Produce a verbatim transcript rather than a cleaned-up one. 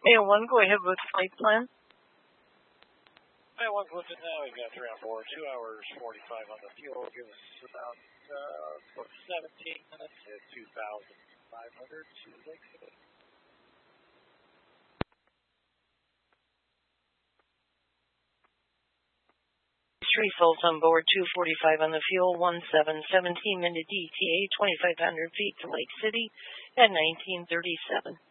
A one, go ahead with flight plan. A one's lifted now. We've got three on board, two hours, forty-five on the fuel. Give us about uh, seventeen minutes at two thousand five hundred to Lake City. Three falls on board, two forty-five on the fuel, one seven, seventeen minute E T A, twenty-five hundred feet to Lake City at nineteen thirty-seven.